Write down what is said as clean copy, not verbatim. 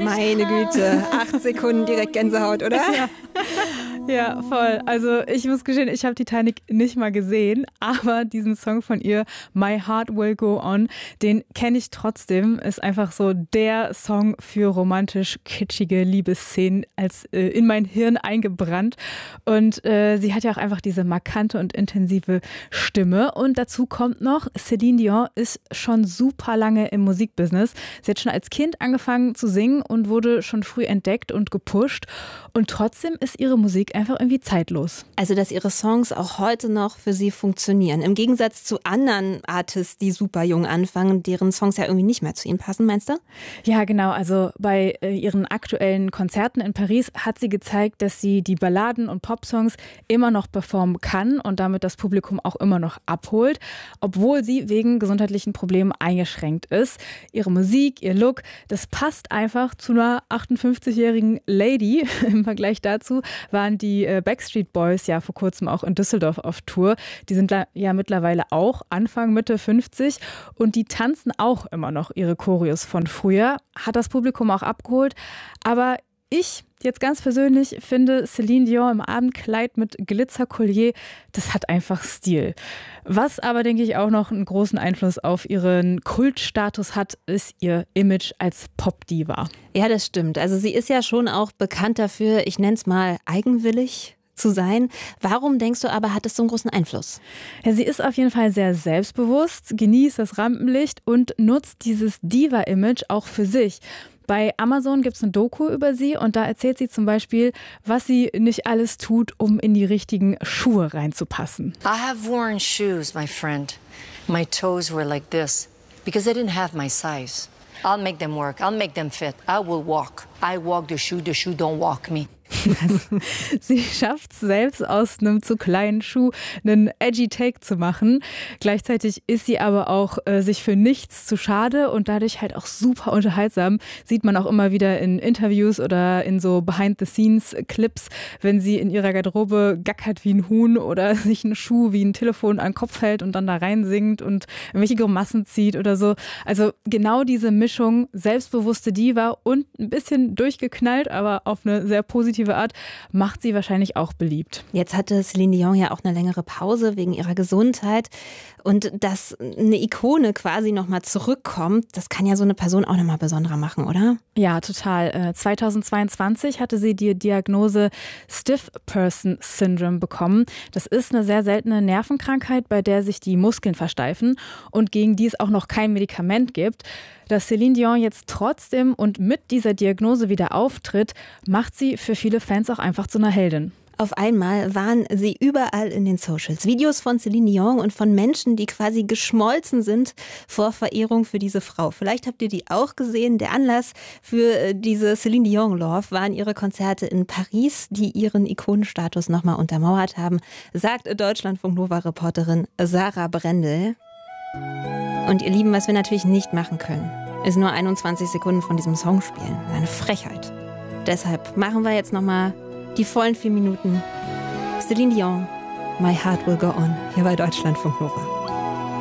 Meine Güte, 8 Sekunden direkt Gänsehaut, oder? Ja, voll. Also ich muss gestehen, ich habe Titanic nicht mal gesehen, aber diesen Song von ihr, My Heart Will Go On, den kenne ich trotzdem. Ist einfach so der Song für romantisch kitschige Liebesszenen in mein Hirn eingebrannt. Und sie hat ja auch einfach diese markante und intensive Stimme. Und dazu kommt noch, Céline Dion ist schon super lange im Musikbusiness. Sie hat schon als Kind angefangen zu singen und wurde schon früh entdeckt und gepusht. Und trotzdem ist ihre Musik einfach irgendwie zeitlos. Also, dass ihre Songs auch heute noch für sie funktionieren. Im Gegensatz zu anderen Artists, die super jung anfangen, deren Songs ja irgendwie nicht mehr zu ihnen passen, meinst du? Ja, genau. Also bei ihren aktuellen Konzerten in Paris hat sie gezeigt, dass sie die Balladen und Popsongs immer noch performen kann und damit das Publikum auch immer noch abholt, obwohl sie wegen gesundheitlichen Problemen eingeschränkt ist. Ihre Musik, ihr Look, das passt einfach zu einer 58-jährigen Lady. Im Vergleich dazu waren die Backstreet Boys ja vor kurzem auch in Düsseldorf auf Tour. Die sind ja mittlerweile auch Anfang, Mitte 50 und die tanzen auch immer noch ihre Choreos von früher. Hat das Publikum auch abgeholt. Aber ich jetzt ganz persönlich finde Céline Dion im Abendkleid mit Glitzerkollier, das hat einfach Stil. Was aber, denke ich, auch noch einen großen Einfluss auf ihren Kultstatus hat, ist ihr Image als Popdiva. Ja, das stimmt. Also sie ist ja schon auch bekannt dafür, ich nenne es mal eigenwillig zu sein. Warum denkst du aber, hat es so einen großen Einfluss? Ja, sie ist auf jeden Fall sehr selbstbewusst, genießt das Rampenlicht und nutzt dieses Diva-Image auch für sich. Bei Amazon gibt es eine Doku über sie und da erzählt sie zum Beispiel, was sie nicht alles tut, um in die richtigen Schuhe reinzupassen. I have worn shoes, my friend. My toes were like this because they didn't have my size. I'll make them work. I'll make them fit. I will walk. I walk the shoe don't walk me. Also, sie schafft es selbst aus einem zu kleinen Schuh einen edgy Take zu machen. Gleichzeitig ist sie aber auch sich für nichts zu schade und dadurch halt auch super unterhaltsam. Sieht man auch immer wieder in Interviews oder in so Behind-the-Scenes-Clips, wenn sie in ihrer Garderobe gackert wie ein Huhn oder sich einen Schuh wie ein Telefon an den Kopf hält und dann da rein singt und irgendwelche Grimassen zieht oder so. Also genau diese Mischung, selbstbewusste Diva und ein bisschen durchgeknallt, aber auf eine sehr positive Art, macht sie wahrscheinlich auch beliebt. Jetzt hatte Céline Dion ja auch eine längere Pause wegen ihrer Gesundheit. Und dass eine Ikone quasi nochmal zurückkommt, das kann ja so eine Person auch nochmal besonderer machen, oder? Ja, total. 2022 hatte sie die Diagnose Stiff Person Syndrome bekommen. Das ist eine sehr seltene Nervenkrankheit, bei der sich die Muskeln versteifen und gegen die es auch noch kein Medikament gibt. Dass Céline Dion jetzt trotzdem und mit dieser Diagnose wieder auftritt, macht sie für viele Fans auch einfach zu einer Heldin. Auf einmal waren sie überall in den Socials. Videos von Céline Dion und von Menschen, die quasi geschmolzen sind vor Verehrung für diese Frau. Vielleicht habt ihr die auch gesehen. Der Anlass für diese Céline Dion Love waren ihre Konzerte in Paris, die ihren Ikonenstatus nochmal untermauert haben, sagt Deutschlandfunk-Nova-Reporterin Sarah Brendel. Und ihr Lieben, was wir natürlich nicht machen können, ist nur 21 Sekunden von diesem Song spielen. Eine Frechheit. Deshalb machen wir jetzt nochmal die vollen 4 Minuten. Céline Dion, My Heart Will Go On, hier bei Deutschlandfunk Nova.